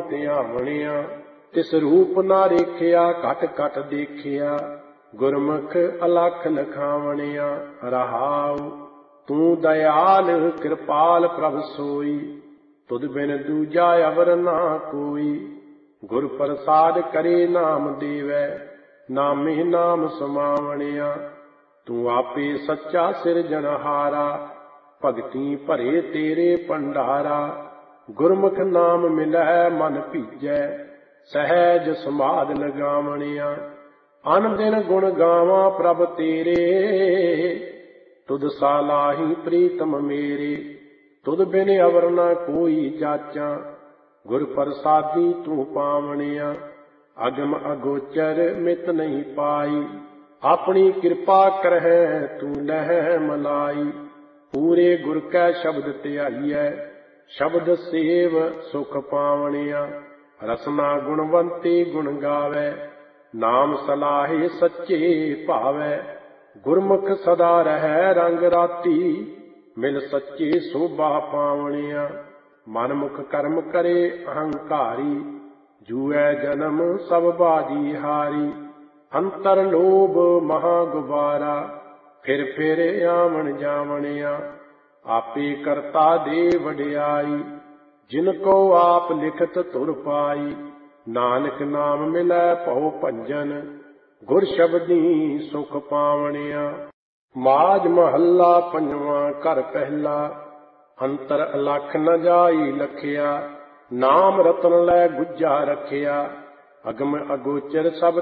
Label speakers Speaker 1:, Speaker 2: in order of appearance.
Speaker 1: ਧਿਆਵਣਿਆ। ਤਿਸ ਰੂਪ ਨਾ ਰੇਖਿਆ ਘਟ ਘਟ ਦੇਖਿਆ, ਗੁਰਮੁਖ ਅਲਖ ਲਖਾਵਣਿਆ। ਰਹਾਉ ਤੂੰ ਦਇਆਲ ਕਿਰਪਾਲ ਪ੍ਰਭ ਸੋਈ, ਤੁਧ ਬਿਨ ਦੂਜਾ ਅਵਰ ਨਾ ਕੋਈ। ਗੁਰ ਪ੍ਰਸਾਦ ਕਰੇ ਨਾਮ ਦੇਵੈ, ਨਾਮੇ ਨਾਮ ਸਮਾਵਣਿਆ। ਤੂੰ ਆਪੇ ਸੱਚਾ ਸਿਰਜਣਹਾਰਾ, ਭਗਤੀ ਭਰੇ ਤੇਰੇ ਭੰਡਾਰਾ। ਗੁਰਮੁਖ ਨਾਮ ਮਿਲੈ ਮਨ ਭੀਜੈ, ਸਹਿਜ ਸਮਾਧ ਲਗਾਵਣਿਆ। ਅਨ ਦਿਨ ਗੁਣ ਗਾਵਾਂ ਪ੍ਰਭ ਤੇਰੇ, ਤੁਧ ਸਾਲਾਹੀ ਪ੍ਰੀਤਮ ਮੇਰੇ। ਤੁਧ ਬਿਨ ਅਵਰ ਨਾ ਕੋਈ ਜਾਚਾਂ, ਗੁਰ ਪ੍ਰਸਾਦੀ ਤੂੰ ਪਾਵਣਿਆ। ਅਗਮ ਅਗੋਚਰ ਮਿਤ ਨਹੀਂ ਪਾਈ, ਆਪਣੀ ਕਿਰਪਾ ਕਰਹਿ ਤੂੰ ਲਹਿ ਮਲਾਈ। ਪੂਰੇ ਗੁਰ ਕੈ ਸ਼ਬਦ ਧਿਆਈਐ, ਸ਼ਬਦ ਸੇਵ ਸੁਖ ਪਾਵਣਿਆ। ਰਸਨਾ ਗੁਣਵੰਤੀ ਗੁਣ ਗਾਵੈ, ਨਾਮ ਸਲਾਹੇ ਸੱਚੇ ਭਾਵੈ। ਗੁਰਮੁਖ ਸਦਾ ਰਹਿ ਰੰਗ ਰਾਤੀ, ਮਿਲ ਸੱਚੇ ਸੋਭਾ ਪਾਵਣਿਆ। ਮਨਮੁਖ ਕਰਮ ਕਰੇ ਅਹੰਕਾਰੀ, ਜੂਐ ਜਨਮ ਸਭ ਬਾਜੀ ਹਾਰੀ। ਅੰਤਰ ਲੋਭ ਮਹਾ ਗੁਬਾਰਾ, ਫਿਰ ਫਿਰ ਆਵਣ ਜਾਵਣਿਆ। ਆਪੇ ਕਰਤਾ ਦੇ ਵਡਿਆਈ, ਜਿਨ ਕੋ ਆਪ ਲਿਖਤ ਧੁਰ ਪਾਈ। ਨਾਨਕ ਨਾਮ ਮਿਲੈ ਭਉ ਭੰਜਨ, ਗੁਰ ਸ਼ਬਦੀ ਸੁਖ ਪਾਵਣਿਆ। ਮਾਝ ਮਹੱਲਾ ਪੰਜਵਾਂ ਘਰ ਪਹਿਲਾ। ਅੰਤਰ ਅਲਖ ਨ ਜਾਈ ਲਖਿਆ, ਨਾਮ ਰਤਨ ਲੈ ਗੁੱਜਾ ਰਖਿਆ। ਅਗਮ ਅਗੋਚਰ ਸਭ